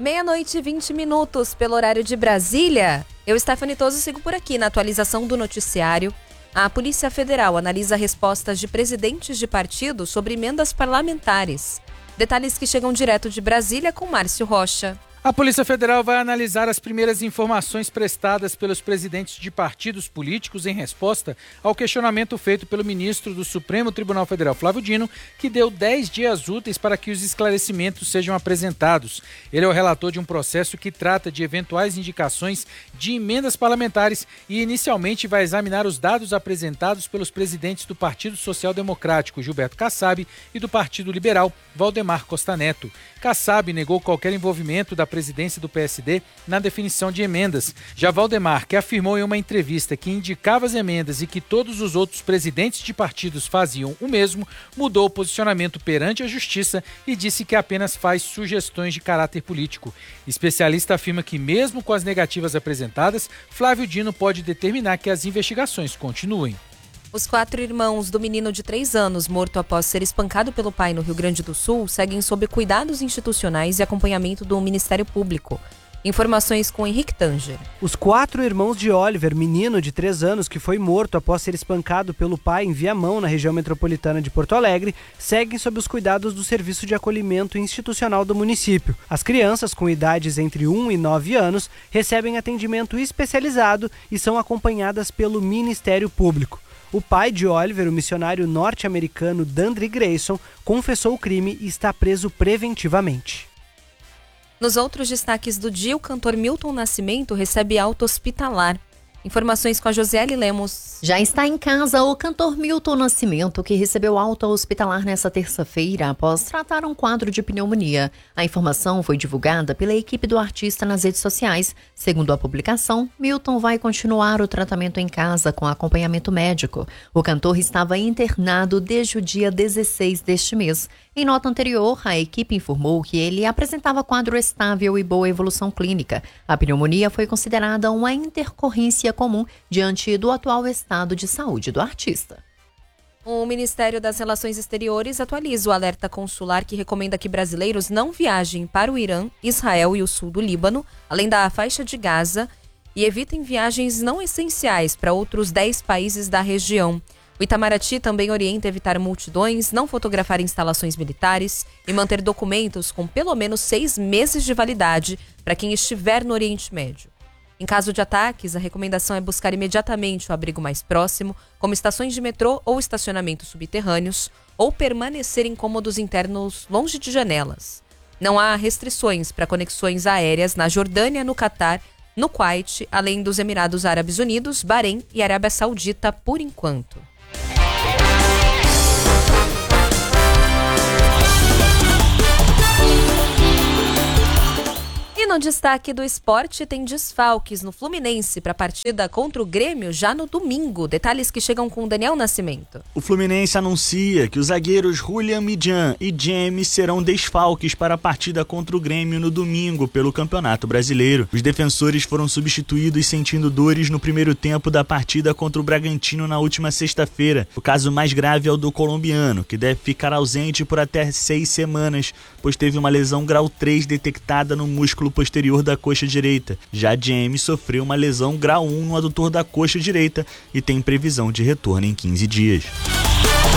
00:20 pelo horário de Brasília. Eu, Stephanie Toso, sigo por aqui na atualização do noticiário. A Polícia Federal analisa respostas de presidentes de partidos sobre emendas parlamentares. Detalhes que chegam direto de Brasília com Márcio Rocha. A Polícia Federal vai analisar as primeiras informações prestadas pelos presidentes de partidos políticos em resposta ao questionamento feito pelo ministro do Supremo Tribunal Federal, Flávio Dino, que deu 10 dias úteis para que os esclarecimentos sejam apresentados. Ele é o relator de um processo que trata de eventuais indicações de emendas parlamentares e inicialmente vai examinar os dados apresentados pelos presidentes do Partido Social Democrático, Gilberto Kassab, e do Partido Liberal, Valdemar Costa Neto. Kassab negou qualquer envolvimento da presidência do PSD na definição de emendas. Já Valdemar, que afirmou em uma entrevista que indicava as emendas e que todos os outros presidentes de partidos faziam o mesmo, mudou o posicionamento perante a Justiça e disse que apenas faz sugestões de caráter político. Especialista afirma que, mesmo com as negativas apresentadas, Flávio Dino pode determinar que as investigações continuem. Os 4 irmãos do menino de 3 anos, morto após ser espancado pelo pai no Rio Grande do Sul, seguem sob cuidados institucionais e acompanhamento do Ministério Público. Informações com Henrique Tanger. Os 4 irmãos de Oliver, menino de 3 anos que foi morto após ser espancado pelo pai em Viamão, na região metropolitana de Porto Alegre, seguem sob os cuidados do Serviço de Acolhimento Institucional do município. As crianças com idades entre 1 e 9 anos recebem atendimento especializado e são acompanhadas pelo Ministério Público. O pai de Oliver, o missionário norte-americano Dandre Grayson, confessou o crime e está preso preventivamente. Nos outros destaques do dia, o cantor Milton Nascimento recebe alta hospitalar. Informações com a Josiele Lemos. Já está em casa o cantor Milton Nascimento, que recebeu alta hospitalar nesta terça-feira após tratar um quadro de pneumonia. A informação foi divulgada pela equipe do artista nas redes sociais. Segundo a publicação, Milton vai continuar o tratamento em casa com acompanhamento médico. O cantor estava internado desde o dia 16 deste mês. Em nota anterior, a equipe informou que ele apresentava quadro estável e boa evolução clínica. A pneumonia foi considerada uma intercorrência comum diante do atual estado de saúde do artista. O Ministério das Relações Exteriores atualiza o alerta consular que recomenda que brasileiros não viajem para o Irã, Israel e o sul do Líbano, além da faixa de Gaza, e evitem viagens não essenciais para outros 10 países da região. O Itamaraty também orienta evitar multidões, não fotografar instalações militares e manter documentos com pelo menos 6 meses de validade para quem estiver no Oriente Médio. Em caso de ataques, a recomendação é buscar imediatamente o abrigo mais próximo, como estações de metrô ou estacionamentos subterrâneos, ou permanecer em cômodos internos longe de janelas. Não há restrições para conexões aéreas na Jordânia, no Catar, no Kuwait, além dos Emirados Árabes Unidos, Bahrein e Arábia Saudita por enquanto. E no destaque do esporte, tem desfalques no Fluminense para a partida contra o Grêmio já no domingo. Detalhes que chegam com o Daniel Nascimento. O Fluminense anuncia que os zagueiros Julian Midjan e James serão desfalques para a partida contra o Grêmio no domingo pelo Campeonato Brasileiro. Os defensores foram substituídos sentindo dores no primeiro tempo da partida contra o Bragantino na última sexta-feira. O caso mais grave é o do colombiano, que deve ficar ausente por até 6 semanas, pois teve uma lesão grau 3 detectada no músculo posterior da coxa direita. Já James sofreu uma lesão grau 1 no adutor da coxa direita e tem previsão de retorno em 15 dias.